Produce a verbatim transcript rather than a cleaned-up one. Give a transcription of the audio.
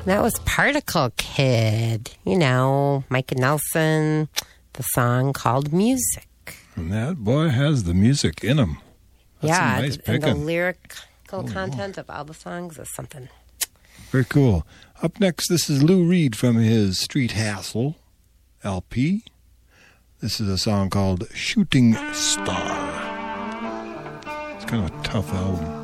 That was Particle Kid. You know, Mike Nelson, the song called Music. And that boy has the music in him. That's yeah, nice and the picking. lyrical Oh, content of all the songs is something. Very cool. Up next, this is Lou Reed from his Street Hassle L P. This is a song called Shooting Star. It's kind of a tough album.